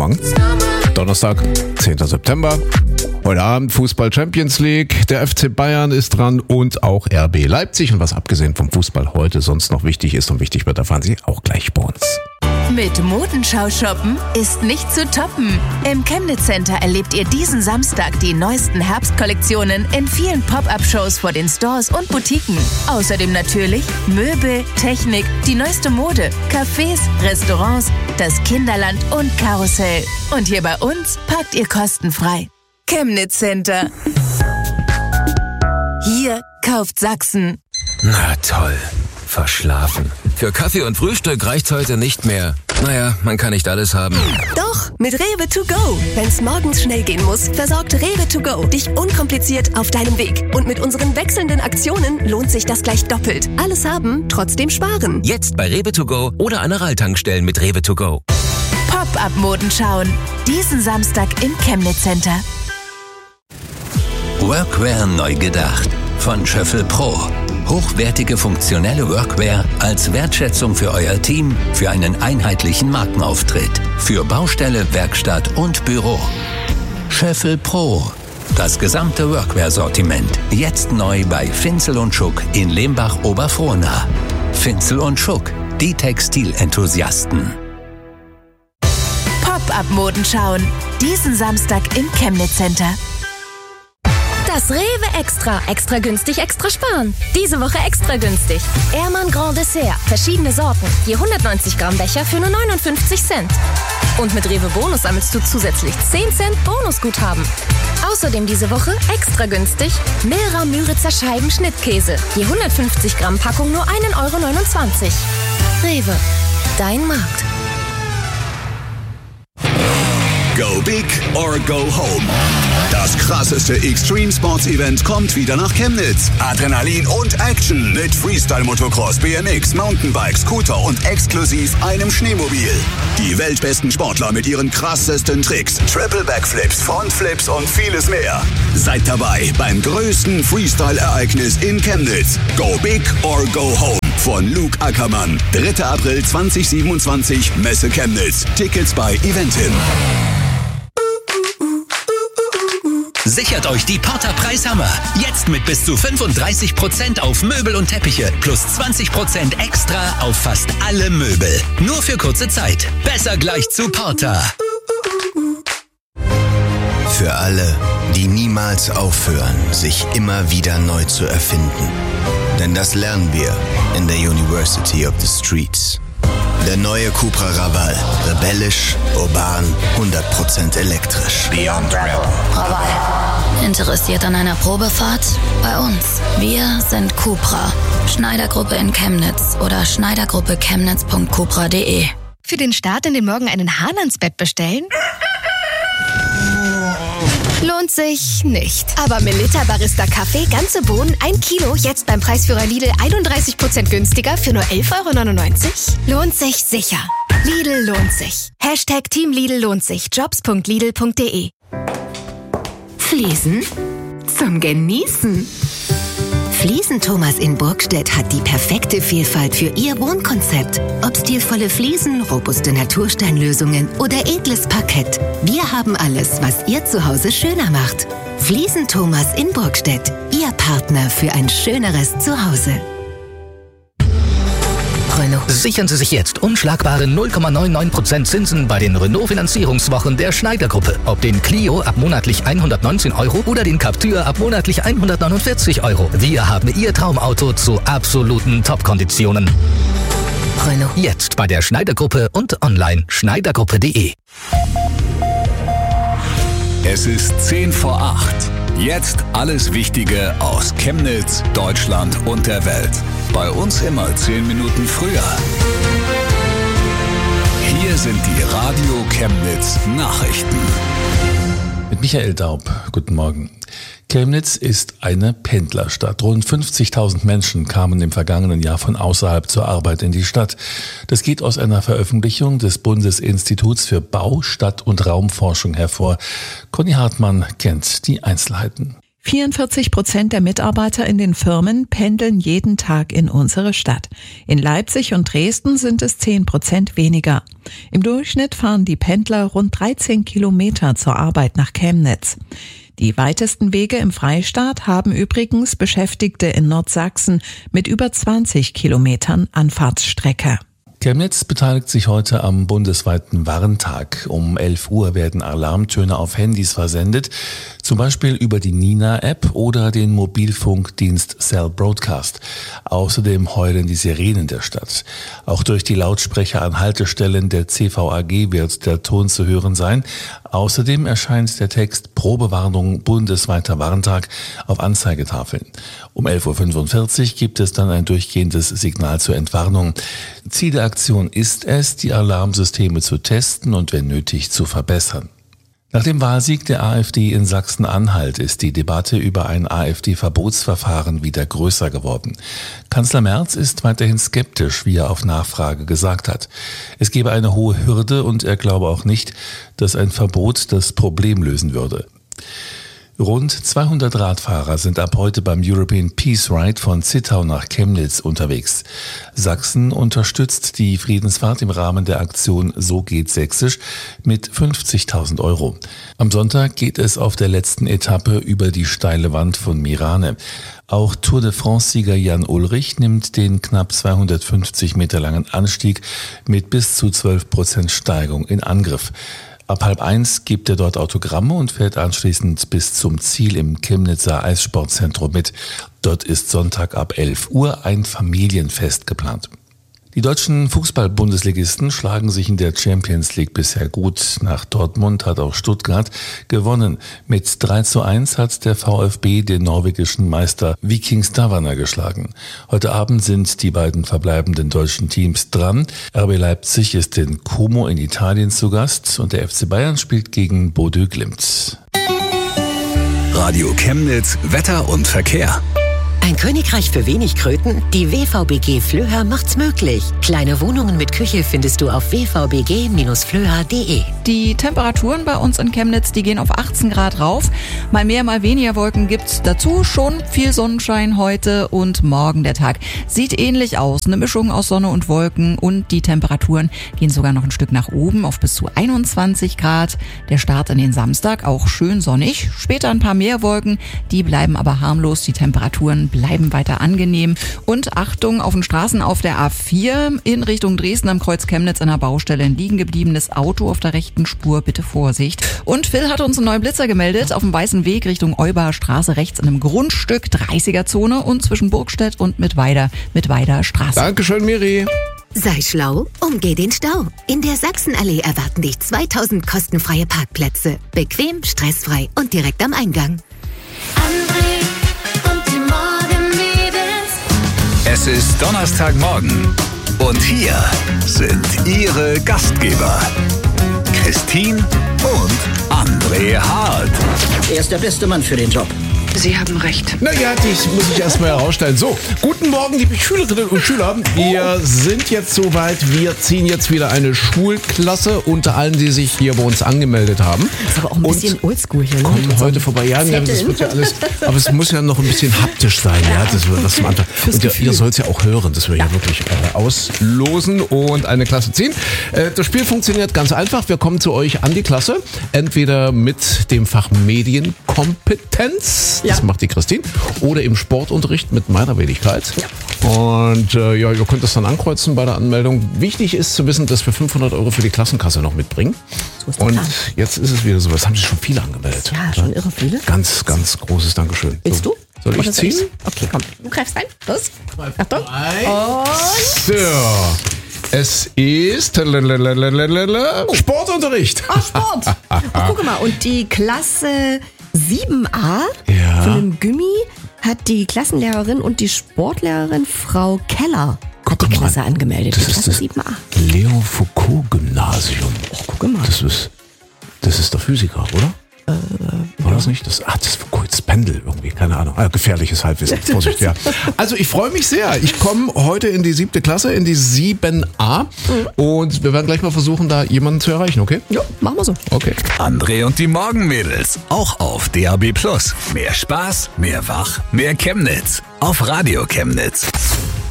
Morgen. Donnerstag, 10. September. Heute Abend Fußball Champions League. Der FC Bayern ist dran und auch RB Leipzig. Und was abgesehen vom Fußball heute sonst noch wichtig ist und wichtig wird, erfahren Sie auch gleich bei uns. Mit Modenschau shoppen ist nicht zu toppen. Im Chemnitz Center erlebt ihr diesen Samstag die neuesten Herbstkollektionen in vielen Pop-Up-Shows vor den Stores und Boutiquen. Außerdem natürlich Möbel, Technik, die neueste Mode, Cafés, Restaurants, das Kinderland und Karussell. Und hier bei uns parkt ihr kostenfrei. Chemnitz Center. Hier kauft Sachsen. Na toll. Verschlafen. Für Kaffee und Frühstück reicht's heute nicht mehr. Naja, man kann nicht alles haben. Doch, mit Rewe to go. Wenn's morgens schnell gehen muss, versorgt Rewe to go dich unkompliziert auf deinem Weg. Und mit unseren wechselnden Aktionen lohnt sich das gleich doppelt. Alles haben, trotzdem sparen. Jetzt bei Rewe to go oder Aral-Tankstellen mit Rewe to go. Pop-Up-Moden schauen. Diesen Samstag im Chemnitz Center. Workwear neu gedacht. Von Schöffel Pro. Hochwertige funktionelle Workwear als Wertschätzung für euer Team, für einen einheitlichen Markenauftritt, für Baustelle, Werkstatt und Büro. Schöffel Pro. Das gesamte Workwear-Sortiment. Jetzt neu bei Finzel und Schuck in Lembach-Oberfrohna. Finzel und Schuck, die Textilenthusiasten. Pop-Up-Moden schauen. Diesen Samstag im Chemnitz Center. Das Rewe Extra. Extra günstig, extra sparen. Diese Woche extra günstig. Ehrmann Grand Dessert. Verschiedene Sorten. Je 190 Gramm Becher für nur 59 Cent. Und mit Rewe Bonus sammelst du zusätzlich 10 Cent Bonusguthaben. Außerdem diese Woche extra günstig Milra Müritzer Scheiben Schnittkäse. Je 150 Gramm Packung nur 1,29 €. Rewe. Dein Markt. Go big or go home. Das krasseste Extreme Sports Event kommt wieder nach Chemnitz. Adrenalin und Action mit Freestyle Motocross, BMX, Mountainbike, Scooter und exklusiv einem Schneemobil. Die weltbesten Sportler mit ihren krassesten Tricks, Triple Backflips, Frontflips und vieles mehr. Seid dabei beim größten Freestyle-Ereignis in Chemnitz. Go big or go home. Von Luke Ackermann. 3. April 2027, Messe Chemnitz. Tickets bei Eventim. Sichert euch die Porter Preishammer. Jetzt mit bis zu 35% auf Möbel und Teppiche plus 20% extra auf fast alle Möbel. Nur für kurze Zeit. Besser gleich zu Porter. Für alle, die niemals aufhören, sich immer wieder neu zu erfinden. Denn das lernen wir in der University of the Streets. Der neue Cupra Raval. Rebellisch, urban, 100% elektrisch. Beyond Rebel. Raval. Interessiert an einer Probefahrt? Bei uns. Wir sind Cupra. Schneidergruppe in Chemnitz oder schneidergruppe-chemnitz.cupra.de. Für den Start in den Morgen einen Hahn ans Bett bestellen? Lohnt sich nicht. Aber Melitta Barista Kaffee, ganze Bohnen, 1 Kilo, jetzt beim Preisführer Lidl 31% günstiger für nur 11,99 €? Lohnt sich sicher. Lidl lohnt sich. Hashtag Team Lidl lohnt sich. Jobs.lidl.de. Fliesen zum Genießen. Fliesen Thomas in Burgstedt hat die perfekte Vielfalt für Ihr Wohnkonzept. Ob stilvolle Fliesen, robuste Natursteinlösungen oder edles Parkett. Wir haben alles, was Ihr Zuhause schöner macht. Fliesen Thomas in Burgstedt. Ihr Partner für ein schöneres Zuhause. Renault. Sichern Sie sich jetzt unschlagbare 0,99% Zinsen bei den Renault-Finanzierungswochen der Schneider-Gruppe. Ob den Clio ab monatlich 119 € oder den Captur ab monatlich 149 €. Wir haben Ihr Traumauto zu absoluten Top-Konditionen. Renault. Jetzt bei der Schneider-Gruppe und online schneidergruppe.de. Es ist 10 vor 8. Jetzt alles Wichtige aus Chemnitz, Deutschland und der Welt. Bei uns immer 10 Minuten früher. Hier sind die Radio Chemnitz Nachrichten. Mit Michael Daub. Guten Morgen. Chemnitz ist eine Pendlerstadt. Rund 50.000 Menschen kamen im vergangenen Jahr von außerhalb zur Arbeit in die Stadt. Das geht aus einer Veröffentlichung des Bundesinstituts für Bau-, Stadt- und Raumforschung hervor. Conny Hartmann kennt die Einzelheiten. 44% der Mitarbeiter in den Firmen pendeln jeden Tag in unsere Stadt. In Leipzig und Dresden sind es 10% weniger. Im Durchschnitt fahren die Pendler rund 13 Kilometer zur Arbeit nach Chemnitz. Die weitesten Wege im Freistaat haben übrigens Beschäftigte in Nordsachsen mit über 20 Kilometern Anfahrtsstrecke. Chemnitz beteiligt sich heute am bundesweiten Warntag. Um 11 Uhr werden Alarmtöne auf Handys versendet, zum Beispiel über die Nina-App oder den Mobilfunkdienst Cell Broadcast. Außerdem heulen die Sirenen der Stadt. Auch durch die Lautsprecher an Haltestellen der CVAG wird der Ton zu hören sein. Außerdem erscheint der Text Probewarnung bundesweiter Warntag auf Anzeigetafeln. Um 11.45 Uhr gibt es dann ein durchgehendes Signal zur Entwarnung. Ziel der Aktion ist es, die Alarmsysteme zu testen und wenn nötig zu verbessern. Nach dem Wahlsieg der AfD in Sachsen-Anhalt ist die Debatte über ein AfD-Verbotsverfahren wieder größer geworden. Kanzler Merz ist weiterhin skeptisch, wie er auf Nachfrage gesagt hat. Es gebe eine hohe Hürde und er glaube auch nicht, dass ein Verbot das Problem lösen würde. Rund 200 Radfahrer sind ab heute beim European Peace Ride von Zittau nach Chemnitz unterwegs. Sachsen unterstützt die Friedensfahrt im Rahmen der Aktion So geht Sächsisch mit 50.000 €. Am Sonntag geht es auf der letzten Etappe über die steile Wand von Mirane. Auch Tour de France-Sieger Jan Ullrich nimmt den knapp 250 Meter langen Anstieg mit bis zu 12% Steigung in Angriff. Ab 12:30 gibt er dort Autogramme und fährt anschließend bis zum Ziel im Chemnitzer Eissportzentrum mit. Dort ist Sonntag ab 11 Uhr ein Familienfest geplant. Die deutschen Fußball-Bundesligisten schlagen sich in der Champions League bisher gut. Nach Dortmund hat auch Stuttgart gewonnen. Mit 3:1 hat der VfB den norwegischen Meister Viking Stavanger geschlagen. Heute Abend sind die beiden verbleibenden deutschen Teams dran. RB Leipzig ist in Como in Italien zu Gast und der FC Bayern spielt gegen Bodø Glimt. Radio Chemnitz, Wetter und Verkehr. Ein Königreich für wenig Kröten? Die WVBG Flöha macht's möglich. Kleine Wohnungen mit Küche findest du auf wvbg-flöha.de. Die Temperaturen bei uns in Chemnitz, die gehen auf 18 Grad rauf. Mal mehr, mal weniger Wolken gibt's dazu. Schon viel Sonnenschein heute und morgen. Der Tag sieht ähnlich aus. Eine Mischung aus Sonne und Wolken und die Temperaturen gehen sogar noch ein Stück nach oben auf bis zu 21 Grad. Der Start in den Samstag auch schön sonnig. Später ein paar mehr Wolken, die bleiben aber harmlos. Die Temperaturen bleiben weiter angenehm. Und Achtung, auf den Straßen auf der A4 in Richtung Dresden am Kreuz Chemnitz an der Baustelle ein liegen gebliebenes Auto auf der rechten Spur. Bitte Vorsicht. Und Phil hat uns einen neuen Blitzer gemeldet auf dem Weißen Weg Richtung Eubacher Straße rechts in einem Grundstück 30er-Zone und zwischen Burgstedt und Mittweida Straße. Dankeschön, Miri. Sei schlau, umgeh den Stau. In der Sachsenallee erwarten dich 2000 kostenfreie Parkplätze. Bequem, stressfrei und direkt am Eingang. Es ist Donnerstagmorgen und hier sind Ihre Gastgeber Christine und André Hart. Er ist der beste Mann für den Job. Sie haben recht. Naja, das muss ich erstmal herausstellen. So, guten Morgen, liebe Schülerinnen und Schüler. Wir sind jetzt soweit. Wir ziehen jetzt wieder eine Schulklasse unter allen, die sich hier bei uns angemeldet haben. Das ist aber auch ein bisschen oldschool hier. Kommen heute vorbei. Ja, das wird ja alles. Aber es muss ja noch ein bisschen haptisch sein. Ja, das wird das am Anfang. Und ihr sollt es ja auch hören, dass wir hier wirklich auslosen und eine Klasse ziehen. Das Spiel funktioniert ganz einfach. Wir kommen zu euch an die Klasse. Entweder mit dem Fach Medienkompetenz. Das macht die Christine. Oder im Sportunterricht mit meiner Wenigkeit. Ja. Und ihr könnt das dann ankreuzen bei der Anmeldung. Wichtig ist zu wissen, dass wir 500 € für die Klassenkasse noch mitbringen. So ist und jetzt ist es wieder so. Das haben sich schon viele angemeldet. Ja, schon irre viele. Ganz, ganz großes Dankeschön. Willst du? Soll ich ziehen? Okay, komm. Du greifst rein. Los. Achtung. Und so. Es ist Sportunterricht. Ach, Sport. Ach, guck mal. Und die Klasse 7a von dem Gymmi hat die Klassenlehrerin und die Sportlehrerin Frau Keller die Klasse angemeldet. Das ist das 7a. Leo Foucault Gymnasium. Oh, guck mal. Das ist der Physiker, oder? War das nicht? Das Pendel irgendwie, keine Ahnung. Gefährliches Halbwissen. Vorsicht, ja. Also ich freue mich sehr. Ich komme heute in die 7. Klasse, in die 7a. Und wir werden gleich mal versuchen, da jemanden zu erreichen, okay? Ja, machen wir so. Okay. André und die Morgenmädels. Auch auf DAB+. Mehr Spaß, mehr Wach, mehr Chemnitz. Auf Radio Chemnitz.